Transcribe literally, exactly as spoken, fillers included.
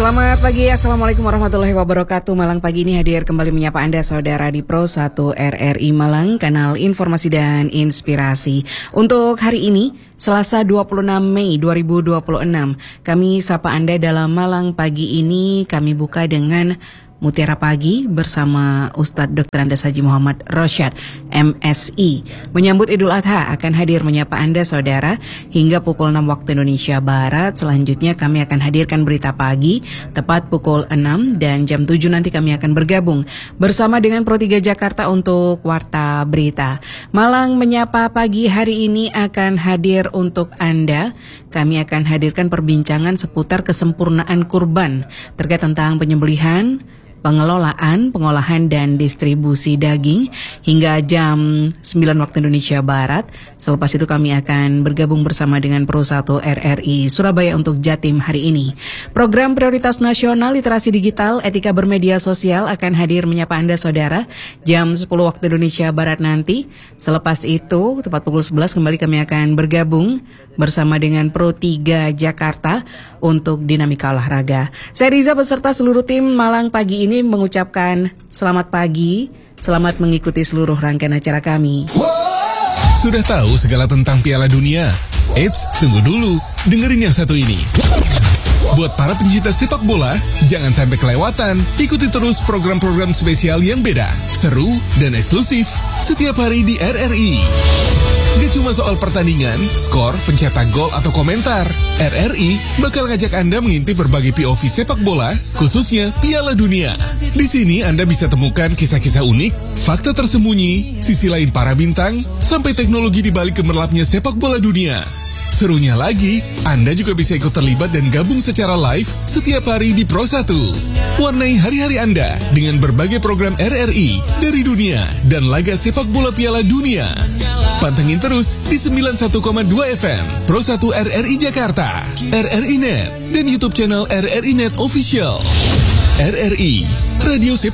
Selamat pagi, Assalamualaikum warahmatullahi wabarakatuh. Malang pagi ini hadir kembali menyapa Anda saudara di Pro satu R R I Malang, kanal informasi dan inspirasi. Untuk hari ini, Selasa dua puluh enam Mei dua ribu dua puluh enam, kami sapa Anda dalam Malang pagi ini. Kami buka dengan Mutiara Pagi bersama Ustadz Doktor Andes Haji Muhammad Rosyad, M S I. Menyambut Idul Adha akan hadir menyapa Anda saudara hingga pukul enam waktu Indonesia Barat. Selanjutnya kami akan hadirkan berita pagi tepat pukul enam dan jam tujuh nanti kami akan bergabung bersama dengan Pro tiga Jakarta untuk Warta Berita. Malang Menyapa Pagi hari ini akan hadir untuk Anda. Kami akan hadirkan perbincangan seputar kesempurnaan kurban terkait tentang penyembelihan, pengelolaan, pengolahan, dan distribusi daging hingga jam sembilan waktu Indonesia Barat. Selepas itu kami akan bergabung bersama dengan Pro satu R R I Surabaya untuk Jatim hari ini. Program Prioritas Nasional Literasi Digital Etika Bermedia Sosial akan hadir menyapa Anda saudara jam sepuluh waktu Indonesia Barat nanti. Selepas itu, tepat pukul sebelas kembali kami akan bergabung bersama dengan Pro tiga Jakarta untuk Dinamika Olahraga. Saya Riza beserta seluruh tim Malang pagi ini mengucapkan selamat pagi, selamat mengikuti seluruh rangkaian acara kami. Sudah tahu segala tentang Piala Dunia? Eits, tunggu dulu, dengerin yang satu ini. Buat para pencinta sepak bola, jangan sampai kelewatan. Ikuti terus program-program spesial yang beda, seru, dan eksklusif setiap hari di R R I. Gak cuma soal pertandingan, skor, pencetak gol, atau komentar. R R I bakal ngajak Anda mengintip berbagai P O V sepak bola, khususnya Piala Dunia. Di sini Anda bisa temukan kisah-kisah unik, fakta tersembunyi, sisi lain para bintang, sampai teknologi di balik gemerlapnya sepak bola dunia. Serunya lagi, Anda juga bisa ikut terlibat dan gabung secara live setiap hari di Pro satu. Warnai hari-hari Anda dengan berbagai program R R I dari dunia dan laga sepak bola Piala Dunia. Pantengin terus di sembilan puluh satu koma dua F M Pro satu R R I Jakarta, R R I Net, dan YouTube channel R R I Net Official. R R I, Radio Sepak